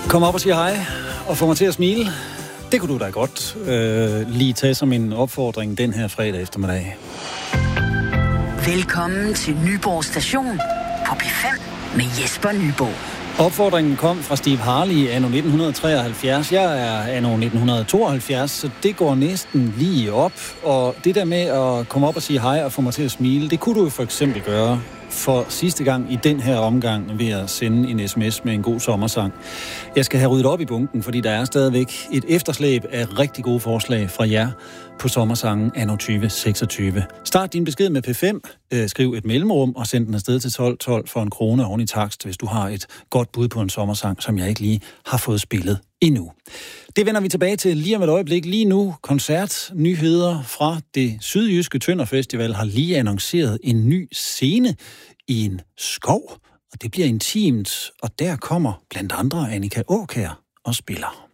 Kom op og sige hej, og få mig til at smile. Det kunne du da godt lige tage som en opfordring den her fredag eftermiddag. Velkommen til Nyborg Station på P5 med Jesper Nyborg. Opfordringen kom fra Steve Harley anno 1973. Jeg er anno 1972, så det går næsten lige op. Og det der med at komme op og sige hej og få mig til at smile, det kunne du jo for eksempel gøre for sidste gang i den her omgang ved at sende en sms med en god sommersang. Jeg skal have ryddet op i bunken, fordi der er stadigvæk et efterslæb af rigtig gode forslag fra jer på sommersangen anno 2026. Start din besked med P5, skriv et mellemrum og send den afsted til 1212 for 1 krone oven i takst, hvis du har et godt bud på en sommersang, som jeg ikke lige har fået spillet endnu. Det vender vi tilbage til lige om et øjeblik. Lige nu koncertnyheder fra det sydjyske Tønder Festival har lige annonceret en ny scene i en skov, og det bliver intimt, og der kommer blandt andre Annika Aakjær og spiller.